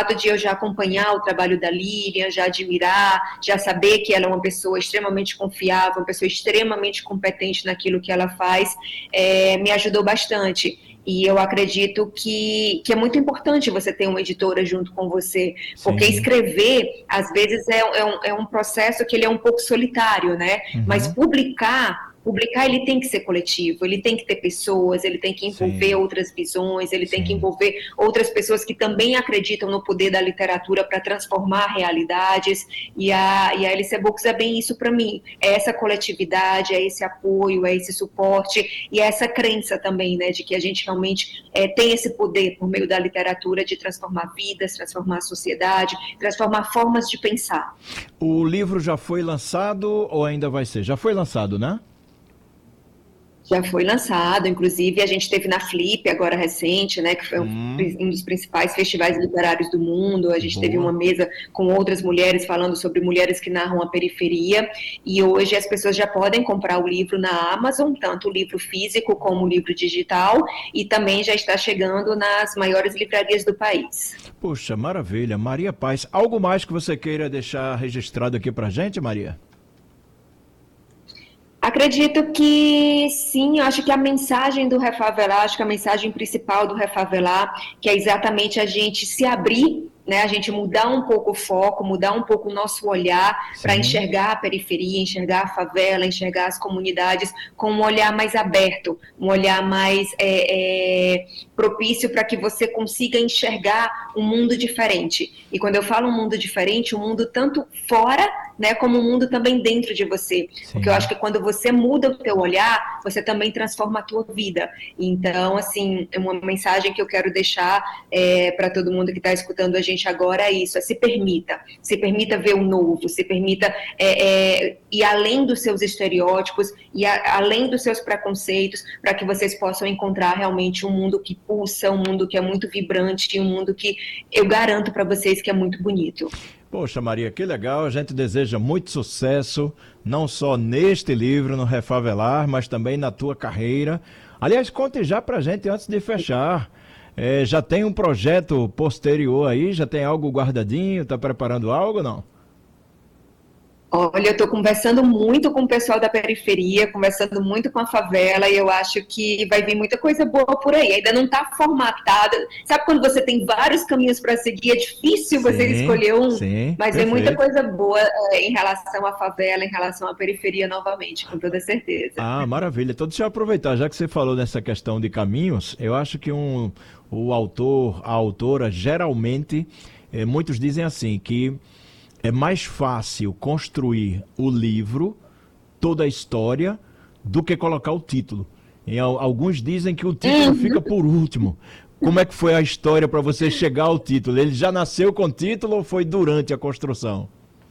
fato de eu já acompanhar o trabalho da Lilian, já admirar, já saber que ela é uma pessoa extremamente confiável, uma pessoa extremamente competente naquilo que ela faz, me ajudou bastante. E eu acredito que é muito importante você ter uma editora junto com você, porque Sim. escrever, às vezes, é um processo que ele é um pouco solitário, né? Mas Uhum. publicar ele tem que ser coletivo, ele tem que ter pessoas, ele tem que envolver Sim, outras visões, ele tem que sim. envolver outras pessoas que também acreditam no poder da literatura para transformar realidades, e a LC Books é bem isso para mim, é essa coletividade, é esse apoio, é esse suporte, e é essa crença também, né, de que a gente realmente tem esse poder por meio da literatura de transformar vidas, transformar a sociedade, transformar formas de pensar. O livro já foi lançado ou ainda vai ser? Já foi lançado, né? Já foi lançado, inclusive a gente teve na Flip agora recente, né, que foi um dos principais festivais literários do mundo. A gente teve uma Boa. mesa com outras mulheres falando sobre mulheres que narram a periferia, e hoje as pessoas já podem comprar o livro na Amazon, tanto o livro físico como o livro digital, e também já está chegando nas maiores livrarias do país. Poxa, maravilha. Maria Paz, algo mais que você queira deixar registrado aqui pra gente, Maria? Acredito que sim, eu acho que a mensagem do Refavelar, acho que a mensagem principal do Refavelar, que é exatamente a gente se abrir, né, a gente mudar um pouco o foco, mudar um pouco o nosso olhar para Sim. enxergar a periferia, enxergar a favela, enxergar as comunidades com um olhar mais aberto, um olhar mais propício para que você consiga enxergar um mundo diferente. E quando eu falo um mundo diferente, um mundo tanto fora, né, como um mundo também dentro de você. Porque eu acho Sim. que quando você muda o teu olhar, você também transforma a tua vida. Então, assim, uma mensagem que eu quero deixar para todo mundo que está escutando a gente agora é isso: se permita ver o novo, se permita ir além dos seus estereótipos, e além dos seus preconceitos, para que vocês possam encontrar realmente um mundo que pulsa, um mundo que é muito vibrante, um mundo que eu garanto para vocês que é muito bonito. Poxa, Maria, que legal. A gente deseja muito sucesso, não só neste livro, no Refavelar, mas também na tua carreira. Aliás, conte já pra gente antes de fechar. Já tem um projeto posterior aí? Já tem algo guardadinho? Tá preparando algo, não? Olha, eu estou conversando muito com o pessoal da periferia, conversando muito com a favela, e eu acho que vai vir muita coisa boa por aí. Ainda não está formatada. Sabe quando você tem vários caminhos para seguir, é difícil você Sim, escolher um, sim, mas vem muita perfeito. coisa boa em relação à favela, em relação à periferia novamente, com toda certeza. Ah, maravilha. Então deixa eu aproveitar, já que você falou nessa questão de caminhos, eu acho que o autor, a autora, geralmente, muitos dizem assim, que é mais fácil construir o livro, toda a história, do que colocar o título. Alguns dizem que o título fica por último. Como é que foi a história para você chegar ao título? Ele já nasceu com título ou foi durante a construção?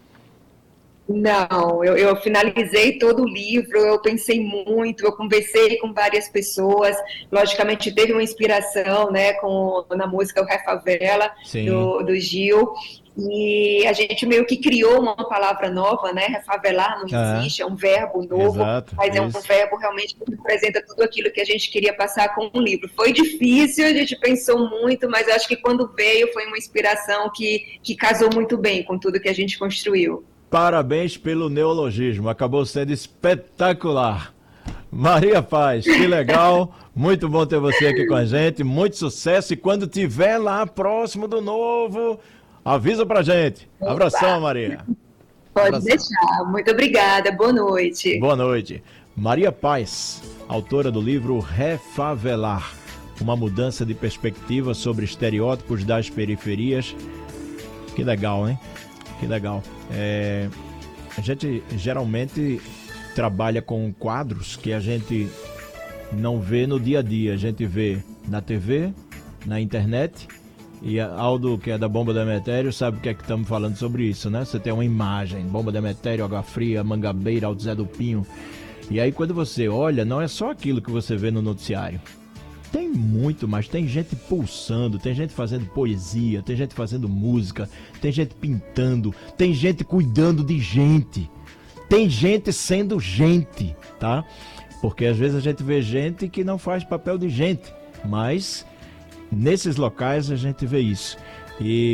Não, eu finalizei todo o livro, eu pensei muito, eu conversei com várias pessoas, logicamente teve uma inspiração, né, na música O Refavela, Sim, do Gil, e a gente meio que criou uma palavra nova, né, refavelar não é, existe, é um verbo novo, exato, mas é um isso. verbo realmente que representa tudo aquilo que a gente queria passar com o livro. Foi difícil, a gente pensou muito, mas acho que quando veio foi uma inspiração que casou muito bem com tudo que a gente construiu. Parabéns pelo neologismo, acabou sendo espetacular. Maria Paz, que legal, muito bom ter você aqui com a gente, muito sucesso e quando tiver lá próximo do novo, avisa pra gente. Abração, Maria. Pode Abração. deixar. Muito obrigada. Boa noite. Boa noite. Maria Paz, autora do livro Refavelar, uma mudança de perspectiva sobre estereótipos das periferias. Que legal, hein? Que legal. A gente geralmente trabalha com quadros que a gente não vê no dia a dia. A gente vê na TV, na internet. E a Aldo, que é da Bomba da Emetério, sabe o que é que estamos falando sobre isso, né? Você tem uma imagem, Bomba da Emetério, Água Fria, Mangabeira, Alto Zé do Pinho. E aí quando você olha, não é só aquilo que você vê no noticiário. Tem muito mais, tem gente pulsando, tem gente fazendo poesia, tem gente fazendo música, tem gente pintando, tem gente cuidando de gente, tem gente sendo gente, tá? Porque às vezes a gente vê gente que não faz papel de gente, mas nesses locais a gente vê isso. E